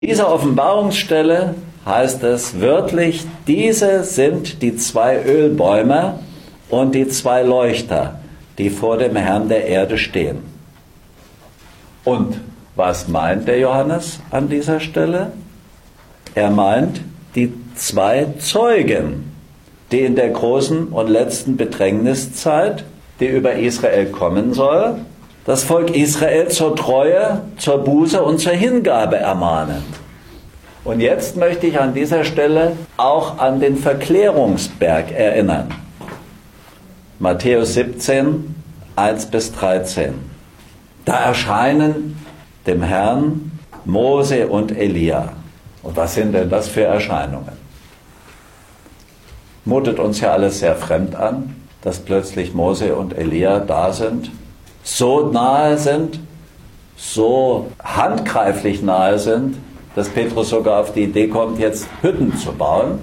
Dieser Offenbarungsstelle heißt es wörtlich, diese sind die 2 Ölbäume und die 2 Leuchter, die vor dem Herrn der Erde stehen. Und was meint der Johannes an dieser Stelle? Er meint die 2 Zeugen, die in der großen und letzten Bedrängniszeit, die über Israel kommen soll, das Volk Israel zur Treue, zur Buße und zur Hingabe ermahnen. Und jetzt möchte ich an dieser Stelle auch an den Verklärungsberg erinnern. Matthäus 17, 1-13. Da erscheinen dem Herrn Mose und Elia. Und was sind denn das für Erscheinungen? Mutet uns ja alles sehr fremd an, dass plötzlich Mose und Elia da sind, so nahe sind, so handgreiflich nahe sind, dass Petrus sogar auf die Idee kommt, jetzt Hütten zu bauen.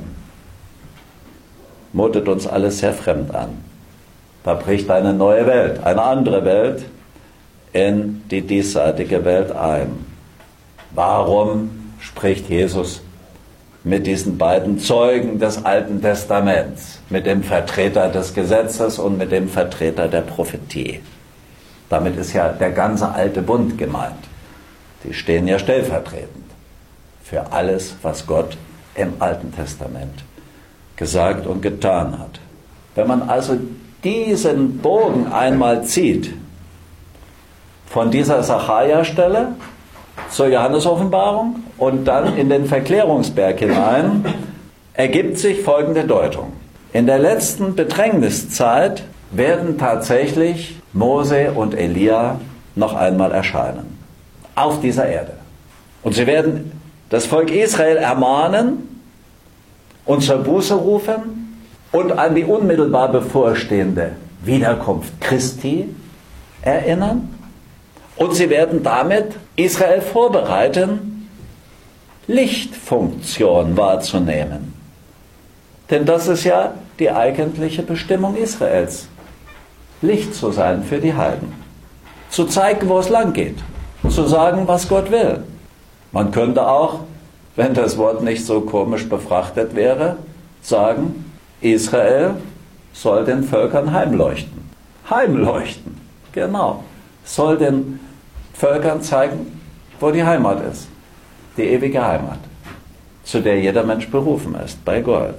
Mutet uns alles sehr fremd an. Da bricht eine neue Welt, eine andere Welt in die diesseitige Welt ein. Warum spricht Jesus mit diesen beiden Zeugen des Alten Testaments, mit dem Vertreter des Gesetzes und mit dem Vertreter der Prophetie? Damit ist ja der ganze alte Bund gemeint. Die stehen ja stellvertretend für alles, was Gott im Alten Testament gesagt und getan hat. Wenn man also diesen Bogen einmal zieht, von dieser Sacharja-Stelle zur Johannes-Offenbarung und dann in den Verklärungsberg hinein, ergibt sich folgende Deutung. In der letzten Bedrängniszeit werden tatsächlich Mose und Elia noch einmal erscheinen. Auf dieser Erde. Und sie werden das Volk Israel ermahnen und zur Buße rufen und an die unmittelbar bevorstehende Wiederkunft Christi erinnern. Und sie werden damit Israel vorbereiten, Lichtfunktion wahrzunehmen. Denn das ist ja die eigentliche Bestimmung Israels. Licht zu sein für die Heiden. Zu zeigen, wo es lang geht. Zu sagen, was Gott will. Man könnte auch, wenn das Wort nicht so komisch befrachtet wäre, sagen, Israel soll den Völkern heimleuchten. Heimleuchten, genau. Soll den Völkern zeigen, wo die Heimat ist. Die ewige Heimat, zu der jeder Mensch berufen ist, bei Gott.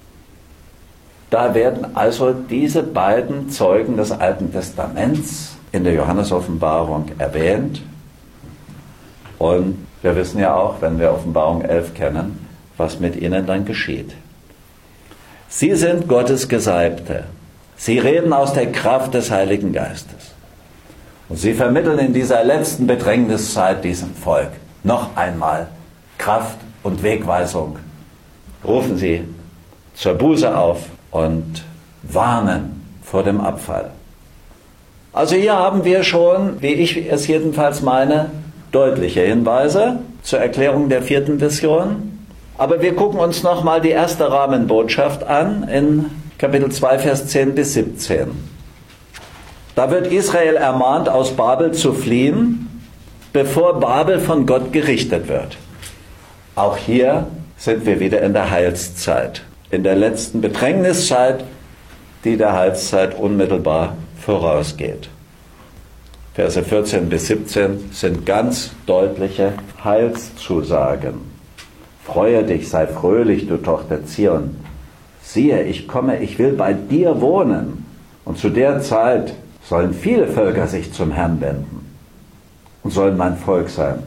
Da werden also diese beiden Zeugen des Alten Testaments in der Johannes-Offenbarung erwähnt. Und wir wissen ja auch, wenn wir Offenbarung 11 kennen, was mit ihnen dann geschieht. Sie sind Gottes Gesalbte. Sie reden aus der Kraft des Heiligen Geistes. Und sie vermitteln in dieser letzten Bedrängniszeit diesem Volk noch einmal Kraft und Wegweisung. Rufen sie zur Buße auf und warnen vor dem Abfall. Also hier haben wir schon, wie ich es jedenfalls meine, deutliche Hinweise zur Erklärung der 4. Vision. Aber wir gucken uns nochmal die erste Rahmenbotschaft an in Kapitel 2, Vers 10-17. Da wird Israel ermahnt, aus Babel zu fliehen, bevor Babel von Gott gerichtet wird. Auch hier sind wir wieder in der Heilszeit, in der letzten Bedrängniszeit, die der Heilszeit unmittelbar vorausgeht. Verse 14-17 sind ganz deutliche Heilszusagen. Freue dich, sei fröhlich, du Tochter Zion. Siehe, ich komme, ich will bei dir wohnen. Und zu der Zeit sollen viele Völker sich zum Herrn wenden und sollen mein Volk sein.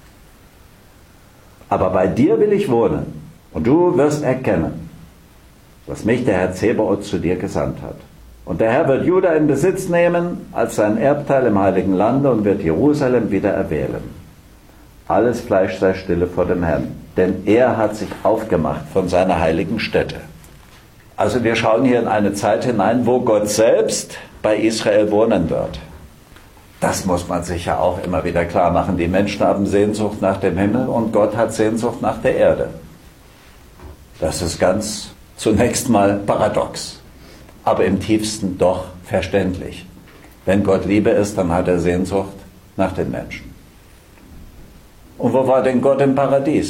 Aber bei dir will ich wohnen und du wirst erkennen, dass mich der Herr Zebaoth zu dir gesandt hat. Und der Herr wird Juda in Besitz nehmen als sein Erbteil im heiligen Lande und wird Jerusalem wieder erwählen. Alles Fleisch sei stille vor dem Herrn, denn er hat sich aufgemacht von seiner heiligen Stätte. Also wir schauen hier in eine Zeit hinein, wo Gott selbst bei Israel wohnen wird. Das muss man sich ja auch immer wieder klar machen. Die Menschen haben Sehnsucht nach dem Himmel und Gott hat Sehnsucht nach der Erde. Das ist ganz zunächst mal paradox, aber im tiefsten doch verständlich. Wenn Gott Liebe ist, dann hat er Sehnsucht nach den Menschen. Und wo war denn Gott im Paradies?